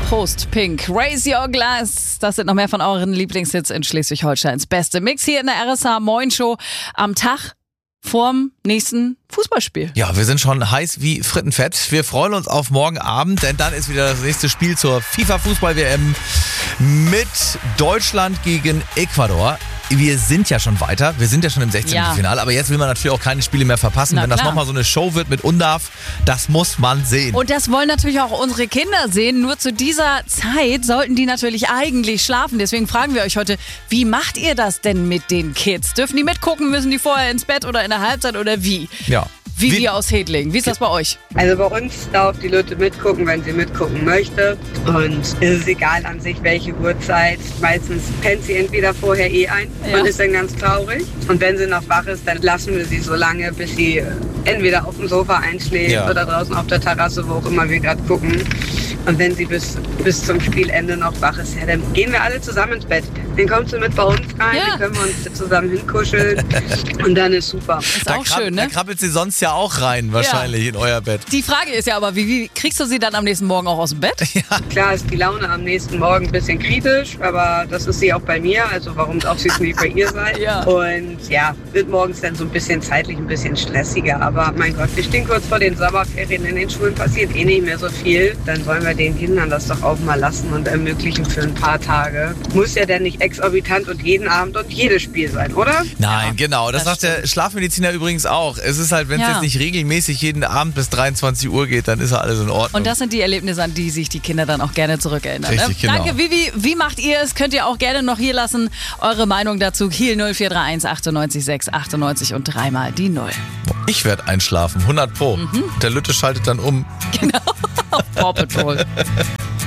Post Pink, Raise Your Glass. Das sind noch mehr von euren Lieblingshits in Schleswig-Holsteins beste Mix hier in der RSH Moin Show am Tag vorm nächsten Fußballspiel. Ja, wir sind schon heiß wie Frittenfett. Wir freuen uns auf morgen Abend, denn dann ist wieder das nächste Spiel zur FIFA-Fußball-WM mit Deutschland gegen Ecuador. Wir sind ja schon weiter, wir sind ja schon im 16. Finale, aber jetzt will man natürlich auch keine Spiele mehr verpassen. Wenn das nochmal so eine Show wird mit Undarf, das muss man sehen. Und das wollen natürlich auch unsere Kinder sehen, nur zu dieser Zeit sollten die natürlich eigentlich schlafen. Deswegen fragen wir euch heute, wie macht ihr das denn mit den Kids? Dürfen die mitgucken, müssen die vorher ins Bett oder in der Halbzeit oder wie? Ja. Wie wir aus Hedling. Wie ist das bei euch? Also bei uns darf die Lütte mitgucken, wenn sie mitgucken möchte. Und es ist egal an sich, welche Uhrzeit. Meistens pennt sie entweder vorher ein und ist dann ganz traurig. Und wenn sie noch wach ist, dann lassen wir sie so lange, bis sie entweder auf dem Sofa einschläft oder draußen auf der Terrasse, wo auch immer wir gerade gucken. Und wenn sie bis zum Spielende noch wach ist, dann gehen wir alle zusammen ins Bett. Dann kommt sie mit bei uns rein, dann können wir uns zusammen hinkuscheln und dann ist super. Ist auch schön, ne? Da krabbelt sie sonst ja auch rein, wahrscheinlich in euer Bett. Die Frage ist ja aber, wie kriegst du sie dann am nächsten Morgen auch aus dem Bett? Ja. Klar ist die Laune am nächsten Morgen ein bisschen kritisch, aber das ist sie auch bei mir, also warum darf sie es nicht bei ihr sein? Und wird morgens dann so ein bisschen zeitlich ein bisschen stressiger, aber mein Gott, wir stehen kurz vor den Sommerferien, in den Schulen passiert nicht mehr so viel, dann sollen wir den Kindern das doch auch mal lassen und ermöglichen für ein paar Tage. Muss ja dann nicht exorbitant und jeden Abend und jedes Spiel sein, oder? Nein, genau. Das sagt der Schlafmediziner übrigens auch. Es ist halt, wenn es jetzt nicht regelmäßig jeden Abend bis 23 Uhr geht, dann ist ja alles in Ordnung. Und das sind die Erlebnisse, an die sich die Kinder dann auch gerne zurückerinnern. Richtig, genau. Danke, Vivi. Wie macht ihr es? Könnt ihr auch gerne noch hier lassen. Eure Meinung dazu. Kiel 0431 98 6 98 und dreimal die 0. Ich werde einschlafen, 100 Pro. Der Lütte schaltet dann um. Genau. Paw Patrol.